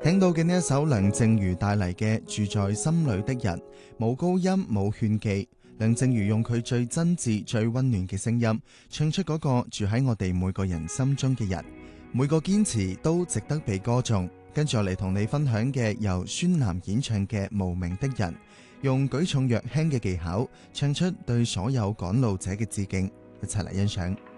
聽到嘅呢一首梁靜茹帶嚟嘅住在心裏的人，冇高音冇勸技，梁靜茹用佢最真摯最溫暖嘅聲音唱出嗰個住喺我哋每個人心中嘅人，每個堅持都值得被歌頌。跟住我嚟同你分享嘅由孫楠演唱嘅無名的人，用舉重若輕嘅技巧唱出對所有趕路者嘅致敬，一齊嚟欣賞。